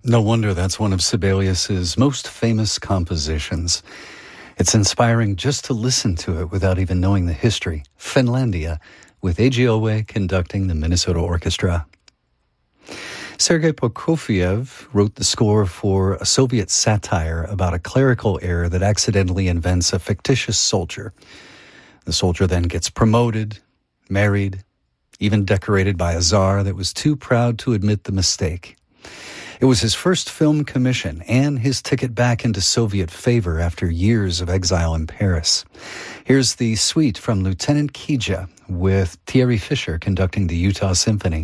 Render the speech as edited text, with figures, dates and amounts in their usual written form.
No wonder that's one of Sibelius's most famous compositions. It's inspiring just to listen to it without even knowing the history. Finlandia, with A.G. Owe conducting the Minnesota Orchestra. Sergei Prokofiev wrote the score for a Soviet satire about a clerical error that accidentally invents a fictitious soldier. The soldier then gets promoted, married, even decorated by a czar that was too proud to admit the mistake. It was his first film commission and his ticket back into Soviet favor after years of exile in Paris. Here's the suite from Lieutenant Kija with Thierry Fisher conducting the Utah Symphony.